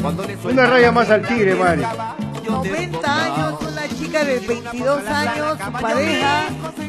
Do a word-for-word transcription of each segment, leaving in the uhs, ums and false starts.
Una raya más al tigre, Mari. noventa años, una chica de veintidós años, su pareja.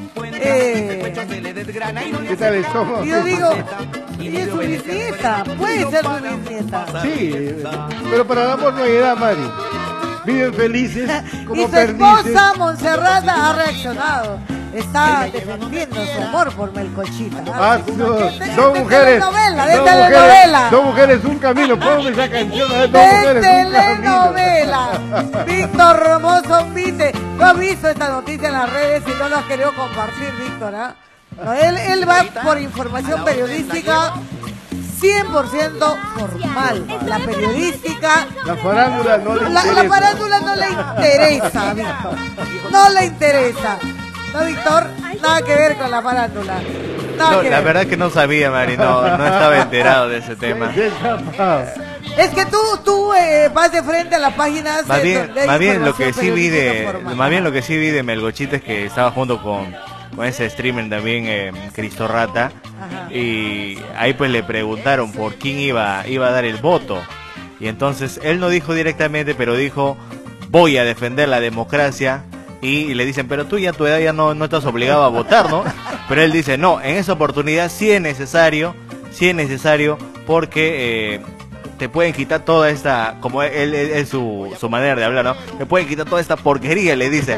Eh, ¿Qué tal el estómago? yo digo, ella es su bisnieta, puede ser su bisnieta. Sí, pero para el amor no hay edad, Mari. Viven felices como Y su perdices. esposa, Montserrat, ha reaccionado. Está defendiendo su amor por Melcochita. Ah, no, De- dos de mujeres, telenovela, de dos telenovela. mujeres, dos mujeres, un camino. Ponme esa canción, ¿eh? Dos De mujeres, un camino. telenovela. Víctor Romoso Vite. No ha visto esta noticia en las redes y no lo has querido compartir, Víctor. ¿eh? No, él, él va por información periodística cien por ciento formal. La periodística. La farándula no le La, interesa. la farándula no le interesa, Víctor. No le interesa. No, Víctor, nada que ver con la farándula. Nada No, que la ver. verdad que no sabía, Mari, no, no estaba enterado de ese tema. Desapado. Es que tú, tú eh, vas de frente a las páginas. Más eh, bien, donde hay más bien lo que información sí vi de, periodística formal. más bien lo que sí vi de Melgochita es que estaba junto con, con ese streamer también, eh, Cristo Rata, Ajá. y ahí pues le preguntaron por quién iba, iba a dar el voto, y entonces él no dijo directamente, pero dijo, voy a defender la democracia. Y le dicen, pero tú ya a tu edad ya no, no estás obligado a votar, ¿no? Pero él dice, no, en esa oportunidad sí es necesario, sí es necesario, porque eh, te pueden quitar toda esta, como él es su, su manera de hablar, ¿no? Te pueden quitar toda esta porquería, le dice.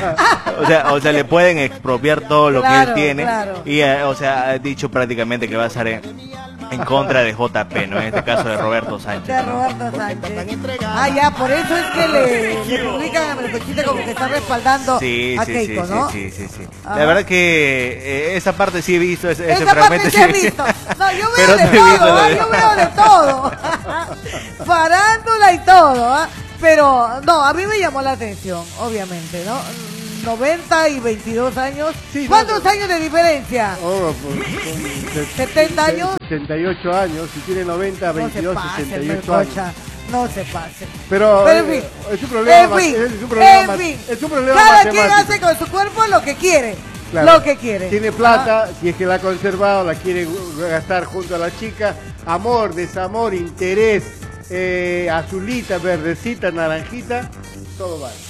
O sea, o sea, le pueden expropiar todo lo Claro, que él tiene. claro. Y, eh, o sea, ha dicho prácticamente que va a estar en, en contra de J P, ¿no? En este caso de Roberto Sánchez, De ¿no? Roberto Sánchez. Ah, ya, por eso es que le, le publican a Melcochita como que está respaldando Sí, a sí, Keiko, sí, ¿no? sí, sí, sí, sí. Ajá. La verdad que eh, esa parte sí he visto, ese, ese Esa parte fragmento sí he sí- visto. No, yo veo Pero de no he visto todo, lo ¿ah? de- Yo veo de todo. Farándula y todo, ¿ah? Pero, no, a mí me llamó la atención, obviamente, ¿no? noventa y veintidós años. Sí, no, ¿Cuántos no. años de diferencia? Oh, pues, con ¿setenta años? sesenta y ocho años, si tiene noventa, No se veintidós, pase, sesenta y ocho años. Melcocha. No se pase. Pero, Pero en eh, fin. es un problema, En ma- fin. es un problema, En ma- fin. es un problema Cada quien matemático. hace con su cuerpo lo que quiere. Claro. Lo que quiere. Tiene plata, si es que la ha conservado, la quiere gastar junto a la chica. Amor, desamor, interés, eh, azulita, verdecita, naranjita, todo vale.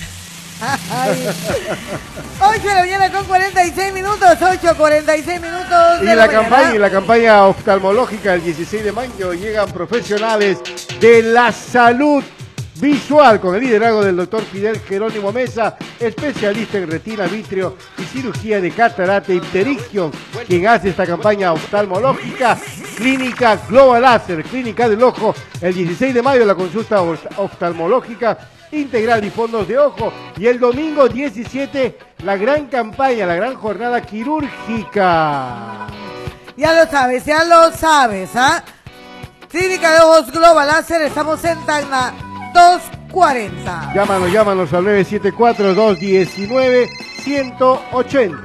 Ay. ocho de la mañana con cuarenta y seis minutos, ocho cuarenta y seis minutos. Y de la, mañana. campaña, y la campaña oftalmológica el dieciséis de mayo llegan profesionales de la salud visual con el liderazgo del doctor Fidel Jerónimo Mesa, especialista en retina, vitrio y cirugía de catarata y ptericción, quien hace esta campaña oftalmológica. Clínica Global Láser, Clínica del Ojo, el dieciséis de mayo la consulta oftalmológica integral y fondos de ojo, y el domingo diecisiete la gran campaña, la gran jornada quirúrgica. Ya lo sabes, ya lo sabes, ¿ah? Clínica de Ojos Global Láser, estamos en Tacna doscientos cuarenta. Llámanos, llámanos al nueve siete cuatro, dos uno nueve, uno ocho cero.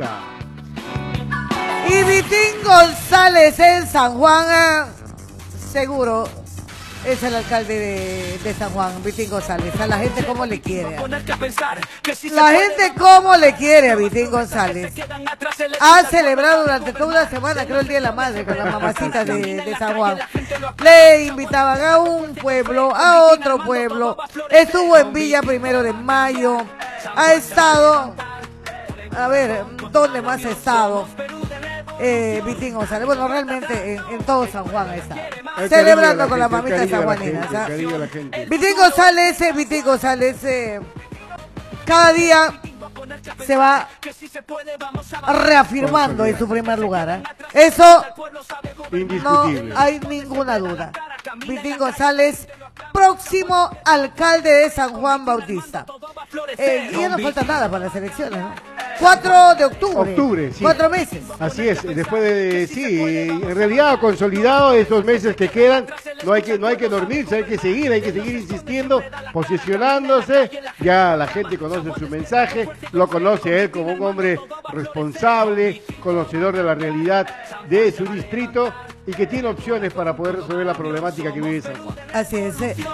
Y Vitín González en San Juan, eh, seguro es el alcalde de, de San Juan, Vitín González. A la gente cómo le quiere. La gente cómo le quiere a Vitín González. Ha celebrado durante toda una semana, creo el Día de la Madre, con las mamacitas de, de San Juan. Le invitaban a un pueblo, a otro pueblo. Estuvo en Villa Primero de Mayo. Ha estado, a ver, ¿dónde más ha estado? Eh, Vitín González, bueno, realmente en, en todo San Juan está El celebrando cariño con de la las gente, el mamitas cariño de la sanjuaninas. gente, el ¿ah? cariño de la gente. Vitín González, eh, Vitín González, eh, cada día se va reafirmando en su primer lugar. ¿eh? Eso no Indiscutible. hay ninguna duda. Vitín González, próximo alcalde de San Juan Bautista. Eh, y ya no falta nada para las elecciones, ¿no? cuatro de octubre. Octubre, sí. Cuatro meses. Así es, después de, sí, en realidad ha consolidado estos meses que quedan, no hay que, no hay que dormirse, hay que seguir, hay que seguir insistiendo, posicionándose, ya la gente conoce su mensaje, lo conoce a él como un hombre responsable, conocedor de la realidad de su distrito y que tiene opciones para poder resolver la problemática que vive San Juan. Así es. eh.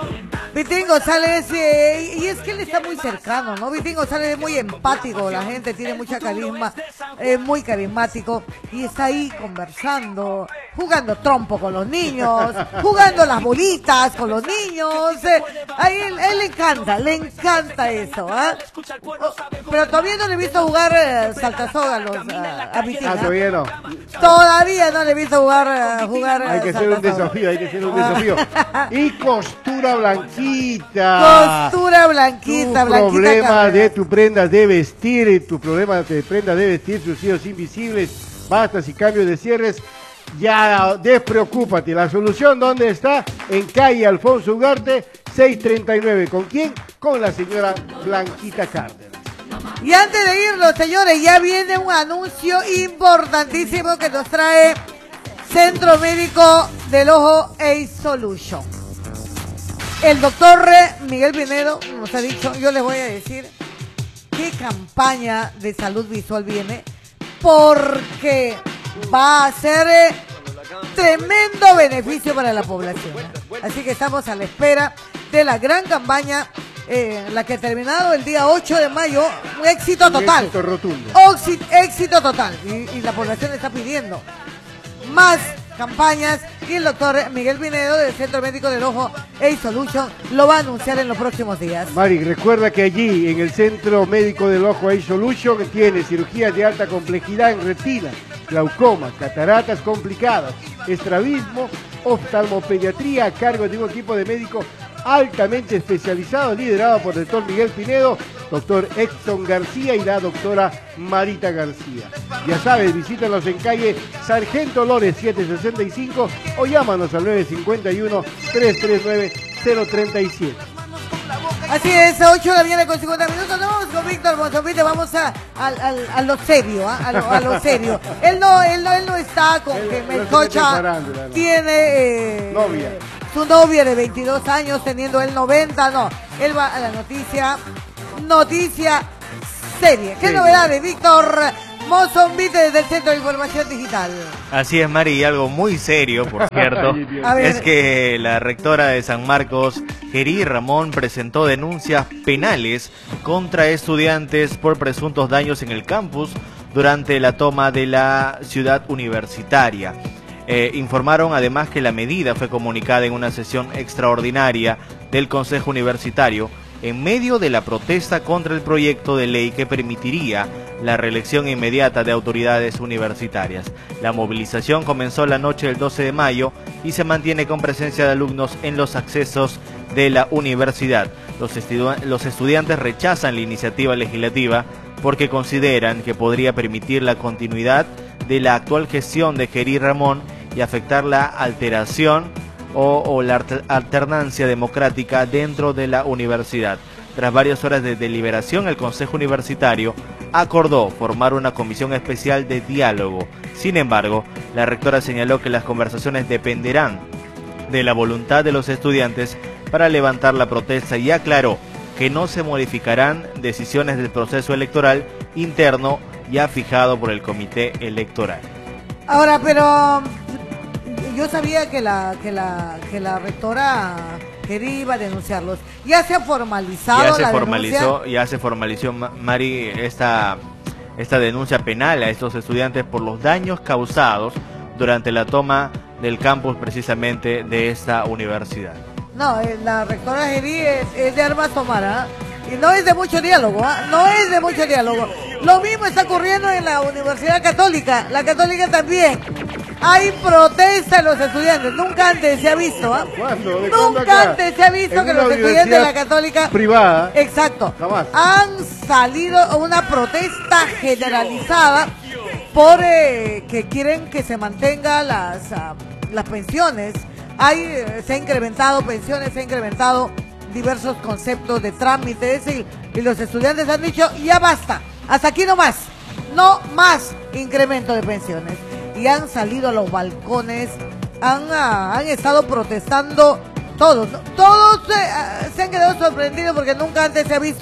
Vitín González, eh, y es que él está muy cercano, ¿no? Vitín González es muy empático, la gente tiene mucha carisma, es muy carismático y está ahí conversando, jugando trompo con los niños, jugando las bolitas con los niños. Eh, a él, él le encanta, le encanta eso, ¿ah? Oh, pero todavía no le he visto jugar eh, saltasoga a, los, a, a Vitín. Ah, todavía no. Todavía no le he visto jugar, uh, jugar Hay que hacer un desafío, hay que hacer un desafío. Y costura blanquita. Costura blanquita, tu blanquita. problema cabra. de tu prenda de vestir, tu problema de prenda de vestir, sus hijos invisibles, bastas y cambios de cierres. Ya despreocúpate, la solución ¿dónde está? En calle Alfonso Ugarte, seiscientos treinta y nueve. ¿Con quién? Con la señora Blanquita Cárdenas. Y antes de irnos, señores, ya viene un anuncio importantísimo que nos trae Centro Médico del Ojo Age Solution. El doctor Miguel Pinedo nos ha dicho, yo les voy a decir qué campaña de salud visual viene, porque va a ser eh, tremendo beneficio para la población. Así que estamos a la espera de la gran campaña, eh, la que ha terminado el día ocho de mayo, un éxito total. Éxito rotundo. Oxi- éxito total. Y, y la población está pidiendo más campañas y el doctor Miguel Pinedo del Centro Médico del Ojo Age Solution lo va a anunciar en los próximos días. Mari, recuerda que allí en el Centro Médico del Ojo Age Solution tiene cirugías de alta complejidad en retina, glaucoma, cataratas complicadas, estrabismo, oftalmopediatría a cargo de un equipo de médicos altamente especializado, liderado por el doctor Miguel Pinedo, doctor Exxon García y la doctora Marita García. Ya sabes, visítanos en calle Sargento Lores setecientos sesenta y cinco o llámanos al nueve cinco uno, tres tres nueve, cero tres siete. Así es, ocho de la mañana con cincuenta minutos. Nos vamos con Víctor Monzonvite, vamos a, a, a, a lo serio, ¿ah? a, lo, a lo serio. Él no, él no, él no está con Él- que él no Melcocha tiene farándula, no. tiene eh, Novia. su novia de veintidós años, teniendo él noventa, no. Él va a la noticia, noticia seria. ¿Qué Sí. novedades, Víctor Monzonvite desde el Centro de Información Digital? Así es, Mari, y algo muy serio, por cierto, Ay, Dios. A ver. es que la rectora de San Marcos, Gerí Ramón, presentó denuncias penales contra estudiantes por presuntos daños en el campus durante la toma de la ciudad universitaria. Eh, informaron además que la medida fue comunicada en una sesión extraordinaria del Consejo Universitario en medio de la protesta contra el proyecto de ley que permitiría la reelección inmediata de autoridades universitarias. La movilización comenzó la noche del doce de mayo y se mantiene con presencia de alumnos en los accesos de la universidad. Los, estu- los estudiantes rechazan la iniciativa legislativa porque consideran que podría permitir la continuidad de la actual gestión de Gerí Ramón y afectar la alteración o, o la alter- alternancia democrática dentro de la universidad. Tras varias horas de deliberación, el Consejo Universitario acordó formar una comisión especial de diálogo. Sin embargo, la rectora señaló que las conversaciones dependerán de la voluntad de los estudiantes para levantar la protesta y aclaró que no se modificarán decisiones del proceso electoral interno ya fijado por el Comité Electoral. Ahora, pero yo sabía que la que la que la rectora quería iba a denunciarlos. Ya se ha formalizado Ya se la formalizó, denuncia. ya se formalizó, Ma- Mari, esta, esta denuncia penal a estos estudiantes por los daños causados durante la toma del campus precisamente de esta universidad. No, eh, la rectora Geri es, es de armas tomar, ¿ah? Y no es de mucho diálogo, ¿ah? No es de mucho diálogo. Lo mismo está ocurriendo en la Universidad Católica. La Católica también. Hay protesta de los estudiantes. Nunca antes se ha visto, ¿ah? ¿Cuándo? ¿De cuándo Nunca acá? antes se ha visto En que una los estudiantes de la universidad Católica privada. Exacto. Jamás. Han salido a una protesta generalizada por eh, que quieren que se mantenga las, ah, las pensiones. Hay, eh, se ha incrementado pensiones, se ha incrementado diversos conceptos de trámites y, y los estudiantes han dicho ya basta, hasta aquí no más, no más incremento de pensiones. Y han salido a los balcones, han, ah, han estado protestando todos, ¿no? Todos eh, ah, se han quedado sorprendidos porque nunca antes se ha visto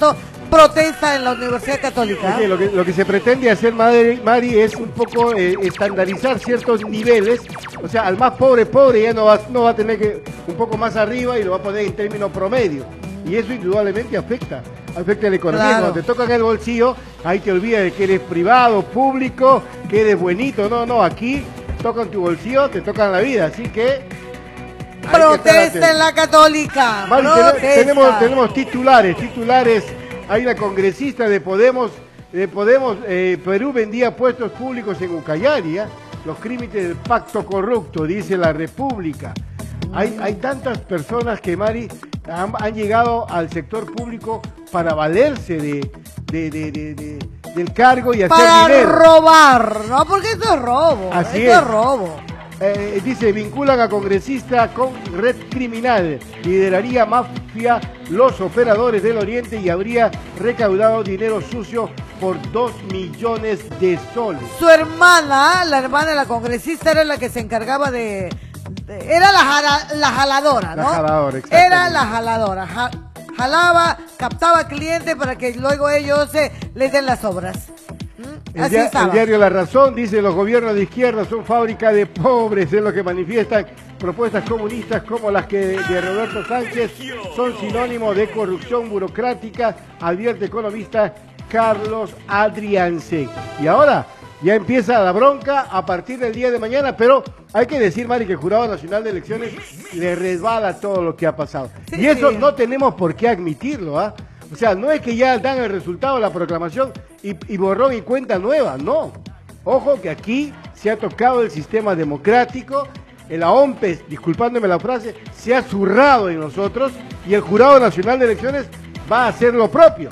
protesta en la Universidad Católica. Okay, lo, que, lo que se pretende hacer, Mari, Mari es un poco eh, estandarizar ciertos niveles. O sea, al más pobre, pobre ya no va, no va a tener que un poco más arriba y lo va a poner en términos promedio. Y eso indudablemente afecta, afecta a la economía. Claro. Cuando te tocan el bolsillo, ahí te olvidas de que eres privado, público, que eres buenito. No, no, aquí tocan tu bolsillo, te tocan la vida. Así que... Protesta en la Católica. Mari, Protesta. tenemos, tenemos titulares, titulares. Hay la congresista de Podemos, de Podemos, eh, Perú vendía puestos públicos en Ucayali, ¿eh? Los crímenes del pacto corrupto, dice la República. Hay, hay tantas personas que, Mari, han, han llegado al sector público para valerse de, de, de, de, de del cargo y hacer para dinero. robar, ¿no? Porque esto es robo. Así esto es. es robo. Eh, dice, vinculan a congresista con red criminal, lideraría mafia los operadores del Oriente y habría recaudado dinero sucio por dos millones de soles. Su hermana, la hermana de la congresista, era la que se encargaba de... de- era la, jala- la jaladora, ¿no? La jaladora, exactamente. Era la jaladora. Ja- jalaba, captaba clientes para que luego ellos eh, les den las obras. ¿Mm? El, Así dia- estaba. el diario La Razón dice, los gobiernos de izquierda son fábrica de pobres, es lo que manifiestan propuestas comunistas como las que de Roberto Sánchez son sinónimo de corrupción burocrática, advierte economista Carlos Adrianse. Y ahora ya empieza la bronca a partir del día de mañana, pero hay que decir, Mari, que el Jurado Nacional de Elecciones le resbala todo lo que ha pasado. Sí, y eso sí. no tenemos por qué admitirlo, ¿ah? O sea, no es que ya dan el resultado de la proclamación y, y borrón y cuenta nueva, no. Ojo que aquí se ha tocado el sistema democrático, la O M P E S, disculpándome la frase, se ha zurrado en nosotros y el Jurado Nacional de Elecciones va a hacer lo propio.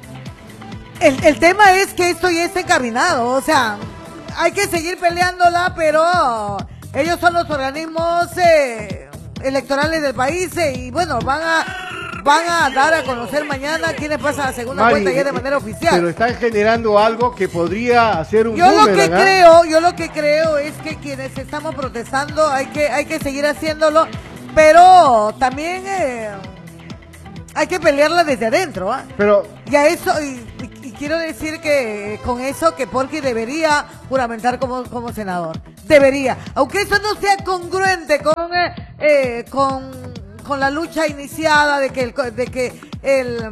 El, el tema es que esto ya está encaminado, o sea, hay que seguir peleándola, pero ellos son los organismos eh, electorales del país eh, y bueno, van a van a dar a conocer mañana quiénes pasan a la segunda Mari, vuelta ya de eh, manera oficial. Pero están generando algo que podría hacer un Yo lo que boomerang, ¿ah? creo, yo lo que creo es que quienes estamos protestando hay que hay que seguir haciéndolo, pero también eh, hay que pelearla desde adentro, ¿ah? Pero Y a eso, y, y- y quiero decir que con eso que Porky debería juramentar como, como senador. Debería. Aunque eso no sea congruente con, eh, eh, con, con la lucha iniciada de que el, co- de que el,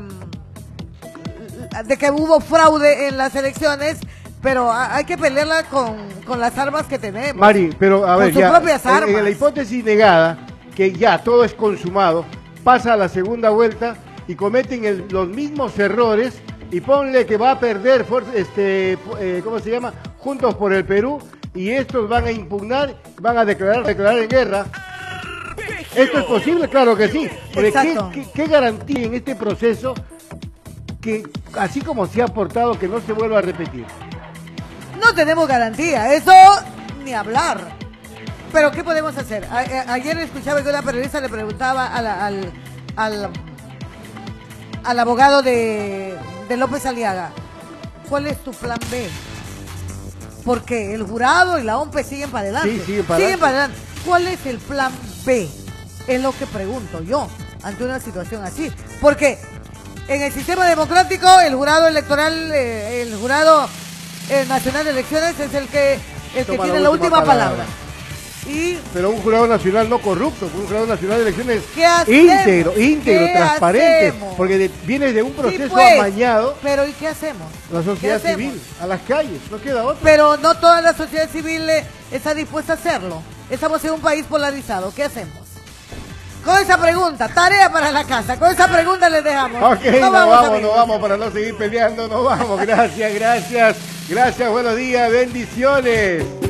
mm, de que hubo fraude en las elecciones, pero ha- hay que pelearla con, con las armas que tenemos. Mari, pero a Con ver, sus ya, propias en- en armas. la hipótesis negada, que ya todo es consumado, pasa a la segunda vuelta y cometen el- los mismos errores y ponle que va a perder, fuer- este, eh, ¿cómo se llama? Juntos por el Perú, y estos van a impugnar, van a declarar, declarar en guerra. ¿Esto es posible? Claro que sí. Pero ¿qué, Exacto. qué, qué garantía en este proceso que, así como se ha aportado, que no se vuelva a repetir? No tenemos garantía, eso ni hablar. Pero ¿qué podemos hacer? A- a- ayer escuchaba que una periodista le preguntaba a la- al, al, al abogado de, de López Aliaga, ¿cuál es tu plan B? Porque el jurado y la O M P E siguen para adelante. Sí, siguen para adelante. adelante. ¿Cuál es el plan B? Es lo que pregunto yo ante una situación así. Porque en el sistema democrático, el jurado electoral, eh, el jurado eh, nacional de elecciones es el que, el que Toma tiene la la última última palabra. palabra. Y Pero un jurado nacional no corrupto, un jurado nacional de elecciones ¿qué hacemos? íntegro, íntegro, ¿Qué transparente, hacemos? porque de- viene de un sí, proceso pues, amañado, pero ¿y qué hacemos? la ¿Qué sociedad hacemos? civil, a las calles, no queda otra. Pero no toda la sociedad civil eh, está dispuesta a hacerlo. Estamos en un país polarizado. ¿Qué hacemos? Con esa pregunta, tarea para la casa. Con esa pregunta les dejamos. Ok, nos vamos, nos amigos. vamos para no seguir peleando, nos vamos, gracias, gracias, gracias, buenos días, bendiciones.